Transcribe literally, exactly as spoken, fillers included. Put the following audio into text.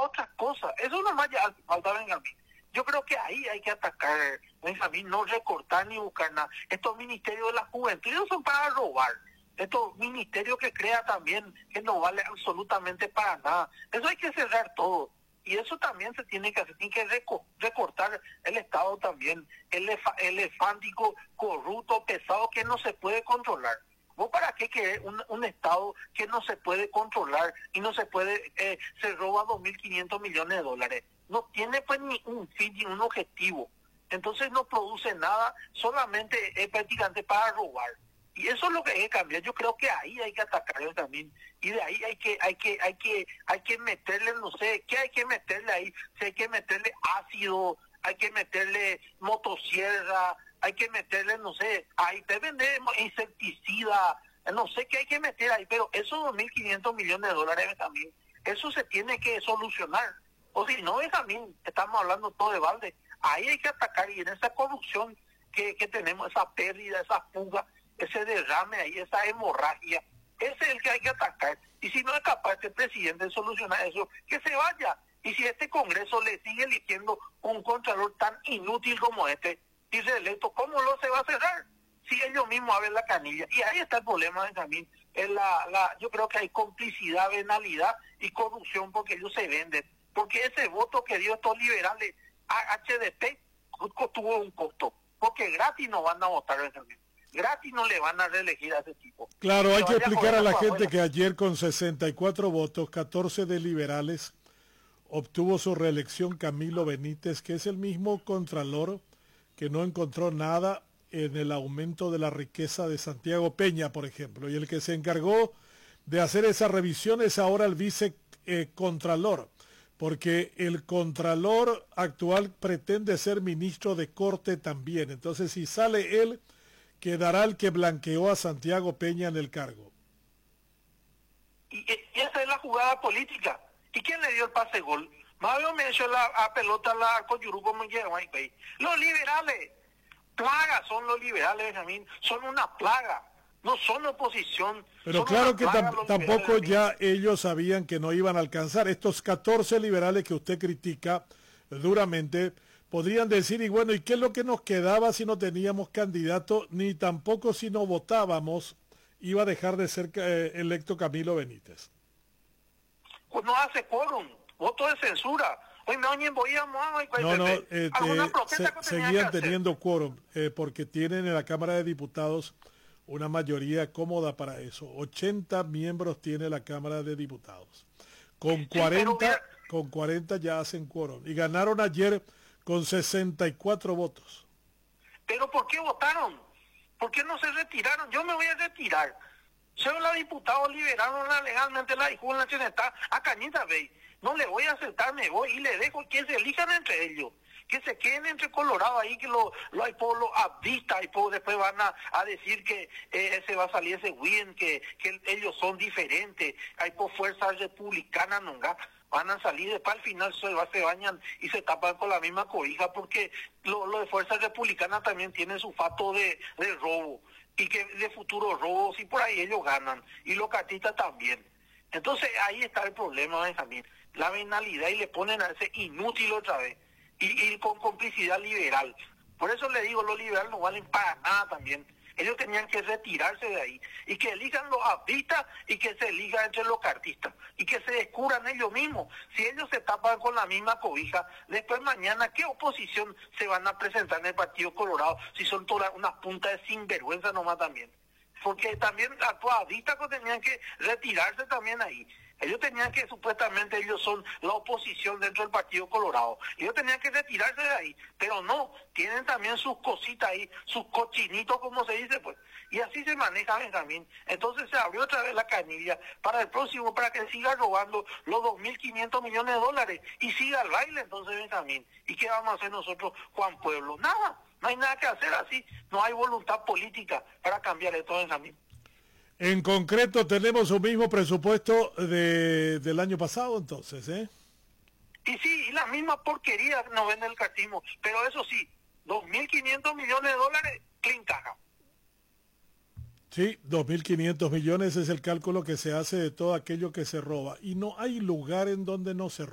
otras cosas. Eso no más ya falta Benjamín. Yo creo que ahí hay que atacar, Benjamín, no recortar ni buscar nada. Estos ministerios de la juventud no son para robar. Estos ministerios que crea también, que no vale absolutamente para nada. Eso hay que cerrar todo. Y eso también se tiene que hacer, tiene que reco recortar el Estado también, el elefántico, corrupto, pesado, que no se puede controlar. ¿Vos para qué querés un, un Estado que no se puede controlar y no se puede, eh, se roba dos mil quinientos millones de dólares? No tiene pues ni un fin ni un objetivo. Entonces no produce nada, solamente es prácticamente para robar. Y eso es lo que hay que cambiar. Yo creo que ahí hay que atacarlo también. Y de ahí hay que, hay que, hay que, hay que meterle, no sé, ¿qué hay que meterle ahí? Si hay que meterle ácido, hay que meterle motosierra, hay que meterle, no sé, ahí te vende insecticida, no sé qué hay que meter ahí, pero esos dos mil quinientos millones de dólares también, eso se tiene que solucionar. O si no, Benjamín, estamos hablando todo de balde. Ahí hay que atacar, y en esa corrupción que, que tenemos, esa pérdida, esa fuga, ese derrame ahí, esa hemorragia, ese es el que hay que atacar. Y si no es capaz este presidente de solucionar eso, que se vaya. Y si este Congreso le sigue eligiendo un contralor tan inútil como este, y reelecto, ¿cómo lo se va a cerrar? Si ellos mismos abren la canilla. Y ahí está el problema, Benjamín. Es la, la, yo creo que hay complicidad, venalidad y corrupción, porque ellos se venden. Porque ese voto que dio estos liberales a H D P tuvo un costo. Porque gratis no van a votar, Benjamín. Gratis no le van a reelegir a ese tipo. Claro, hay que explicar a la gente que ayer con sesenta y cuatro votos, catorce de liberales, obtuvo su reelección Camilo Benítez, que es el mismo contralor que no encontró nada en el aumento de la riqueza de Santiago Peña, por ejemplo, y el que se encargó de hacer esa revisión es ahora el vicecontralor, eh, porque el contralor actual pretende ser ministro de corte también. Entonces, si sale él, quedará el que blanqueó a Santiago Peña en el cargo. Y, y esa es la jugada política. ¿Y quién le dio el pase gol? Mario me echó la a pelota a la Coyurú como llegó ahí. Los liberales, plagas son los liberales, Benjamín, son una plaga, no son oposición. Pero son claro que tam tampoco liberales, ya ellos sabían que no iban a alcanzar. Estos catorce liberales que usted critica duramente, podrían decir, y bueno, ¿y qué es lo que nos quedaba si no teníamos candidato, ni tampoco si no votábamos, iba a dejar de ser eh, electo Camilo Benítez? Pues no hace quórum, voto de censura. Hoy me oyen, voy a No, no, eh, se, seguían teniendo quórum, eh, porque tienen en la Cámara de Diputados una mayoría cómoda para eso. ochenta miembros tiene la Cámara de Diputados. Con cuarenta, sí, pero... con cuarenta ya hacen quórum. Y ganaron ayer con sesenta y cuatro votos. ¿Pero por qué votaron? ¿Por qué no se retiraron? Yo me voy a retirar. Soy la diputada liberal, legalmente la dijo en la Chineta a Cañita Bay. No le voy a aceptar, me voy y le dejo que se elijan entre ellos. Que se queden entre Colorado ahí, que lo, lo hay por los abdistas, y por después van a, a decir que eh, ese va a salir ese win, que, que ellos son diferentes. Hay por fuerzas republicanas, ¿no? Van a salir, después al final se, va, se bañan y se tapan con la misma cobija, porque lo, lo de fuerzas republicanas también tienen su fato de, de robo, y que de futuros robos, y por ahí ellos ganan, y los cartistas también. Entonces ahí está el problema, Benjamín, la venalidad, y le ponen a ese inútil otra vez, y, y con complicidad liberal. Por eso le digo, los liberales no valen para nada también. Ellos tenían que retirarse de ahí, y que elijan los abdistas, y que se elijan entre los cartistas, y que se descubran ellos mismos. Si ellos se tapan con la misma cobija, después mañana, ¿qué oposición se van a presentar en el Partido Colorado si son todas unas puntas de sinvergüenza nomás también? Porque también a los abdistas tenían que retirarse también ahí. Ellos tenían que, supuestamente ellos son la oposición dentro del Partido Colorado. Ellos tenían que retirarse de ahí, pero no, tienen también sus cositas ahí, sus cochinitos, como se dice, pues. Y así se maneja, Benjamín. Entonces se abrió otra vez la canilla para el próximo, para que siga robando los dos mil quinientos millones de dólares y siga el baile, entonces, Benjamín. ¿Y qué vamos a hacer nosotros, Juan Pueblo? Nada, no hay nada que hacer así. No hay voluntad política para cambiar esto, Benjamín. En concreto, tenemos un mismo presupuesto de, del año pasado, entonces, ¿eh? Y sí, y la misma porquería que nos vende el cartismo, pero eso sí, dos mil quinientos millones de dólares, clean caja. Sí, dos mil quinientos millones es el cálculo que se hace de todo aquello que se roba, y no hay lugar en donde no se roba.